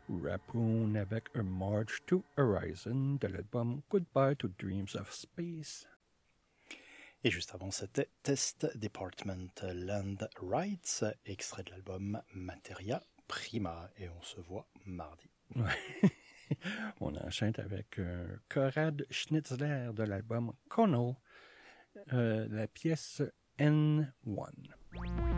Rappoon avec A March to Horizon de l'album Goodbye to Dreams of Space. Et juste avant, c'était Test Department Land Rights, extrait de l'album Materia Prima. Et on se voit mardi. Ouais. On enchaîne avec Konrad Schnitzler de l'album Conal, la pièce N1.